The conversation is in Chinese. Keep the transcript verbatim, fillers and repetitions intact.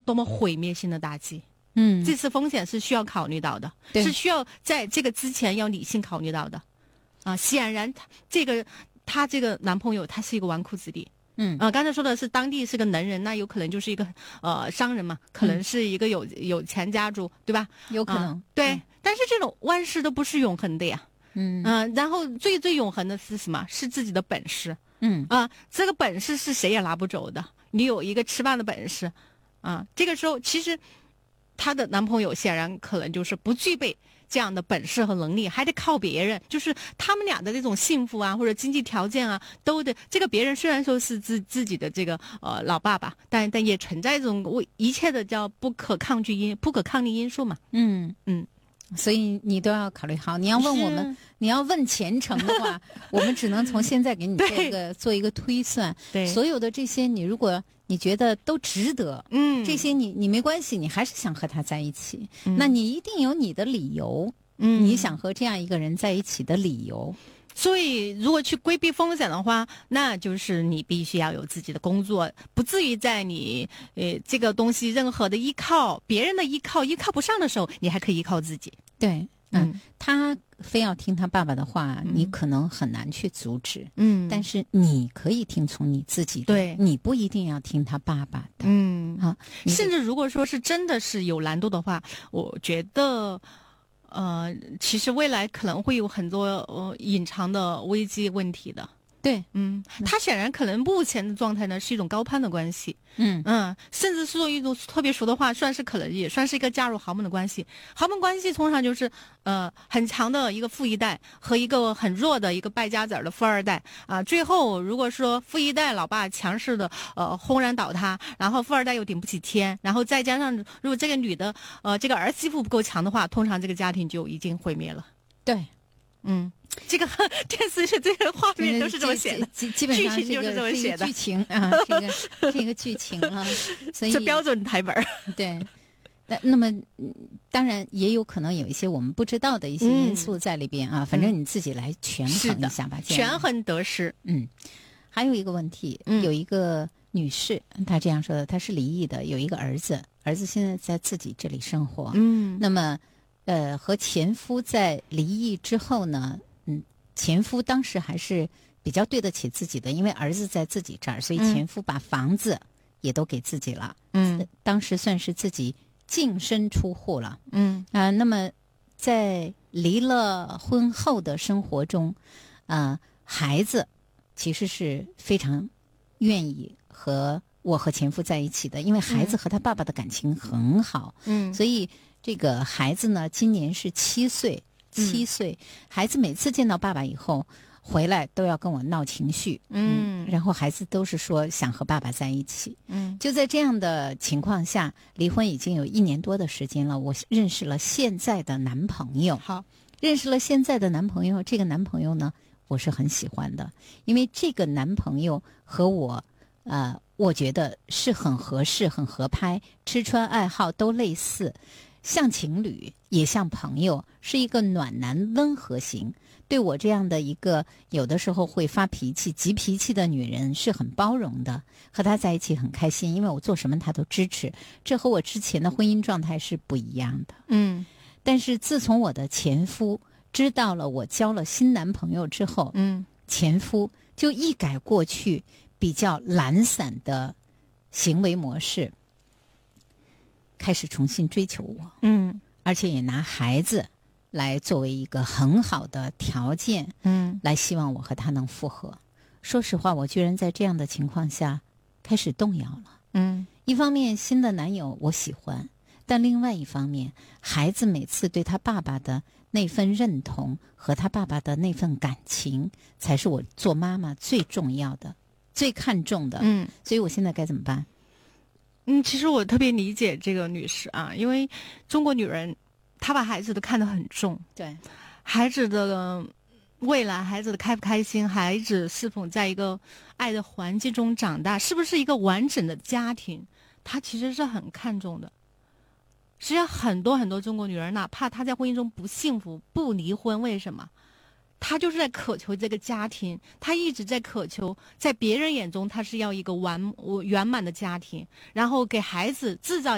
多么毁灭性的打击。 嗯， 这次风险是需要考虑到的，是需要在这个之前要理性考虑到的。啊，显然这个他这个男朋友他是一个纨绔子弟。 嗯， 啊，刚才说的是当地是个能人，那有可能就是一个呃商人嘛，可能是一个有、嗯、有钱家族，对吧？ 有可能。 啊、对、 嗯， 但是这种万事都不是永恒的呀。 嗯嗯、呃，然后最最永恒的是什么？是自己的本事。 嗯啊、呃，这个本事是谁也拿不走的。你有一个吃饭的本事，啊、呃，这个时候其实她的男朋友显然可能就是不具备这样的本事和能力，还得靠别人。就是他们俩的这种幸福啊，或者经济条件啊，都得这个别人虽然说是自自己的这个呃老爸爸，但但也存在这种为一切的叫不可抗拒因不可抗力因素嘛。 嗯嗯。 所以你都要考虑好。你要问我们，你要问前程的话，我们只能从现在给你做一个做一个推算。 对， 所有的这些，你如果你觉得都值得， 嗯， 这些你你没关系，你还是想和他在一起，嗯、那你一定有你的理由， 嗯， 你想和这样一个人在一起的理由。 所以，如果去规避风险的话，那就是你必须要有自己的工作，不至于在你呃这个东西任何的依靠别人的依靠依靠不上的时候，你还可以依靠自己。 对，嗯，嗯他非要听他爸爸的话， 嗯、 你可能很难去阻止。 嗯， 但是你可以听从你自己的， 对， 你不一定要听他爸爸的。 嗯， 啊， 甚至如果说是真的是有难度的话，我觉得。呃，其实未来可能会有很多呃隐藏的危机问题的。 对， 嗯，他显然可能目前的状态呢是一种高攀的关系， 嗯嗯，甚至说一种特别熟的话，算是可能也算是一个嫁入豪门的关系。豪门关系通常就是呃很强的一个富一代和一个很弱的一个败家子儿的富二代啊、呃。最后如果说富一代老爸强势的呃轰然倒塌，然后富二代又顶不起天，然后再加上如果这个女的呃这个儿媳妇不够强的话，通常这个家庭就已经毁灭了。 对， 嗯。这个电视剧这个画面都是这么写的， 基基本上剧情就是这么写的， 剧情啊，这个这个剧情啊，所以这标准台本。 对，那那么当然也有可能有一些我们不知道的一些因素在里边啊，嗯、反正你自己来权衡一下吧， 权衡得失。 嗯，还有一个问题， 嗯、 有一个女士，她这样说的，她是离异的，有一个儿子，儿子现在在自己这里生活， 嗯， 那么呃和前夫在离异之后呢？前夫当时还是比较对得起自己的，因为儿子在自己这儿，所以前夫把房子也都给自己了。 嗯， 当时算是自己净身出户了。 嗯啊、呃，那么在离了婚后的生活中，啊、呃，孩子其实是非常愿意和我和前夫在一起的，因为孩子和他爸爸的感情很好。 嗯， 所以这个孩子呢，今年是七岁。七岁，孩子每次见到爸爸以后回来都要跟我闹情绪， 嗯， 嗯然后孩子都是说想和爸爸在一起， 嗯， 就在这样的情况下，离婚已经有一年多的时间了。我认识了现在的男朋友， 好， 认识了现在的男朋友，这个男朋友呢，我是很喜欢的，因为这个男朋友和我，呃，我觉得是很合适、很合拍，吃穿爱好都类似。像情侣也像朋友，是一个暖男温和型，对我这样的一个有的时候会发脾气急脾气的女人是很包容的，和他在一起很开心，因为我做什么他都支持，这和我之前的婚姻状态是不一样的。 嗯， 但是自从我的前夫知道了我交了新男朋友之后， 嗯， 前夫就一改过去比较懒散的行为模式，开始重新追求我， 嗯， 而且也拿孩子来作为一个很好的条件， 嗯， 来希望我和他能复合。说实话，我居然在这样的情况下开始动摇了。 嗯， 一方面新的男友我喜欢，但另外一方面，孩子每次对他爸爸的那份认同和他爸爸的那份感情，才是我做妈妈最重要的、最看重的。 嗯， 所以我现在该怎么办？ 嗯，其实我特别理解这个女士啊，因为中国女人她把孩子都看得很重， 对孩子的未来，孩子的开不开心，孩子是否在一个爱的环境中长大，是不是一个完整的家庭，她其实是很看重的。实际上很多很多中国女人，哪怕她在婚姻中不幸福不离婚，为什么？她就是在渴求这个家庭，她一直在渴求，在别人眼中她是要一个完圆满的家庭，然后给孩子制造